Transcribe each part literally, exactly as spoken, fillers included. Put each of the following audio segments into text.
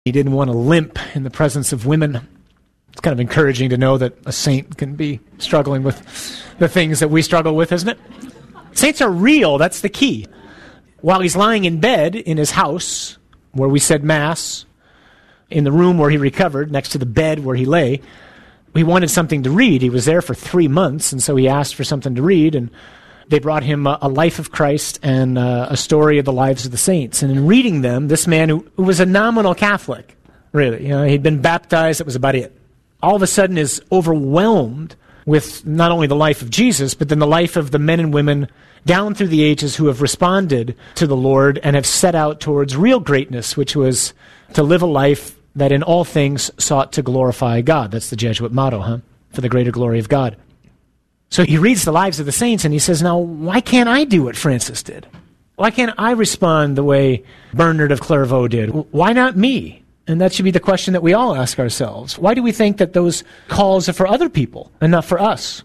He didn't want to limp in the presence of women. It's kind of encouraging to know that a saint can be struggling with the things that we struggle with, isn't it? Saints are real, that's the key. While he's lying in bed in his house, where we said Mass, in the room where he recovered, next to the bed where he lay, he wanted something to read. He was there for three months, and so he asked for something to read, and they brought him a, a life of Christ and uh, a story of the lives of the saints. And in reading them, this man who, who was a nominal Catholic, really, you know, he'd been baptized, that was about it, all of a sudden is overwhelmed with not only the life of Jesus, but then the life of the men and women down through the ages who have responded to the Lord and have set out towards real greatness, which was to live a life that in all things sought to glorify God. That's the Jesuit motto, huh? For the greater glory of God. So he reads the lives of the saints and he says, now, why can't I do what Francis did? Why can't I respond the way Bernard of Clairvaux did? Why not me? And that should be the question that we all ask ourselves. Why do we think that those calls are for other people and not for us?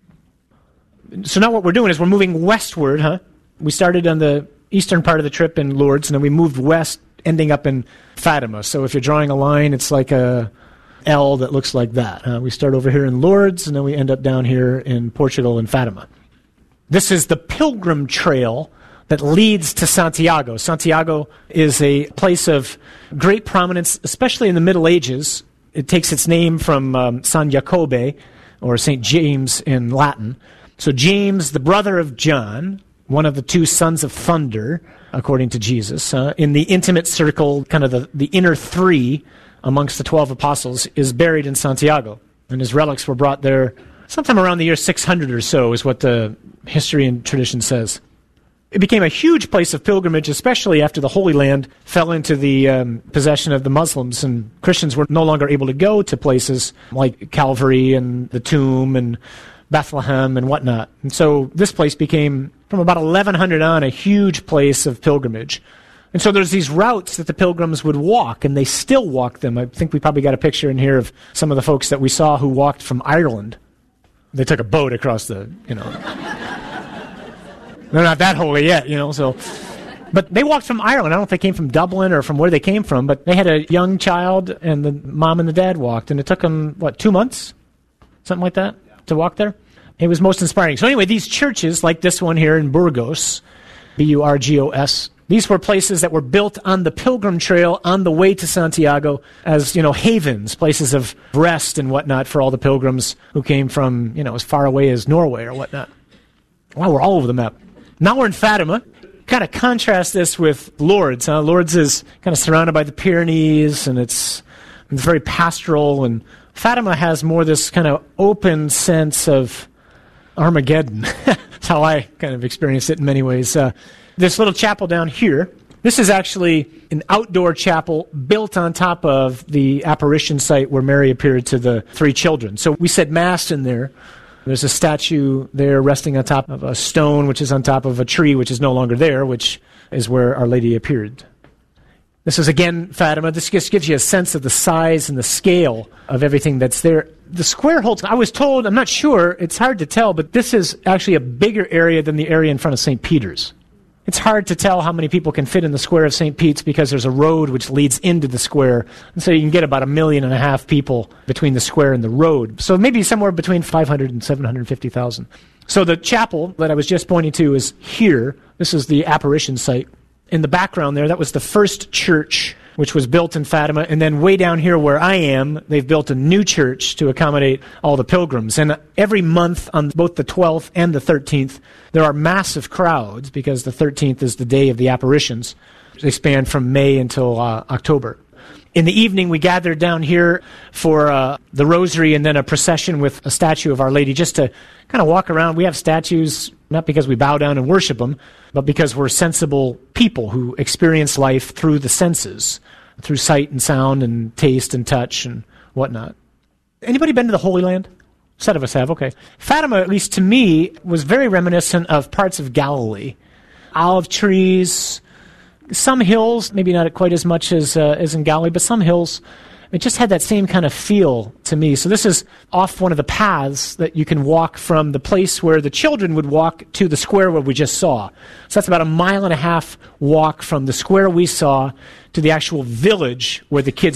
So now what we're doing is we're moving westward, huh? We started on the eastern part of the trip in Lourdes, and then we moved west, ending up in Fatima. So if you're drawing a line, it's like a L that looks like that. Uh, we start over here in Lourdes, and then we end up down here in Portugal in Fatima. This is the pilgrim trail that leads to Santiago. Santiago is a place of great prominence, especially in the Middle Ages. It takes its name from um, San Jacobe, or Saint James in Latin. So James, the brother of John, one of the two sons of thunder, according to Jesus, uh, in the intimate circle, kind of the, the inner three amongst the twelve apostles, is buried in Santiago. And his relics were brought there sometime around the year six hundred or so, is what the history and tradition says. It became a huge place of pilgrimage, especially after the Holy Land fell into the um, possession of the Muslims, and Christians were no longer able to go to places like Calvary and the tomb and Bethlehem and whatnot. And so this place became, from about eleven hundred on, a huge place of pilgrimage. And so there's these routes that the pilgrims would walk, and they still walk them. I think we probably got a picture in here of some of the folks that we saw who walked from Ireland. They took a boat across the, you know. They're not that holy yet, you know, so. But they walked from Ireland. I don't know if they came from Dublin or from where they came from, but they had a young child, and the mom and the dad walked, and it took them, what, two months? Something like that? To walk there. It was most inspiring. So anyway, these churches, like this one here in Burgos, B U R G O S, these were places that were built on the pilgrim trail on the way to Santiago as, you know, havens, places of rest and whatnot for all the pilgrims who came from, you know, as far away as Norway or whatnot. Wow, we're all over the map. Now we're in Fatima. Kind of contrast this with Lourdes. Huh? Lourdes is kind of surrounded by the Pyrenees, and it's, it's very pastoral, and Fatima has more this kind of open sense of Armageddon. That's how I kind of experienced it in many ways. Uh, this little chapel down here, this is actually an outdoor chapel built on top of the apparition site where Mary appeared to the three children. So we said Mass in there. There's a statue there resting on top of a stone, which is on top of a tree, which is no longer there, which is where Our Lady appeared. This is, again, Fatima. This just gives you a sense of the size and the scale of everything that's there. The square holds, I was told, I'm not sure, it's hard to tell, but this is actually a bigger area than the area in front of Saint Peter's. It's hard to tell how many people can fit in the square of Saint Pete's because there's a road which leads into the square. And so you can get about a million and a half people between the square and the road. So maybe somewhere between five hundred and seven hundred fifty thousand. So the chapel that I was just pointing to is here. This is the apparition site. In the background there, that was the first church which was built in Fatima. And then way down here where I am, they've built a new church to accommodate all the pilgrims. And every month on both the twelfth and the thirteenth, there are massive crowds because the thirteenth is the day of the apparitions. They span from May until uh, October. In the evening, we gathered down here for uh, the rosary and then a procession with a statue of Our Lady just to kind of walk around. We have statues not because we bow down and worship them, but because we're sensible people who experience life through the senses, through sight and sound and taste and touch and whatnot. Anybody been to the Holy Land? Some of us have, okay. Fatima, at least to me, was very reminiscent of parts of Galilee. Olive trees, some hills, maybe not quite as much as uh, as in Galilee, but some hills. It just had that same kind of feel to me. So this is off one of the paths that you can walk from the place where the children would walk to the square where we just saw. So that's about a mile and a half walk from the square we saw to the actual village where the kids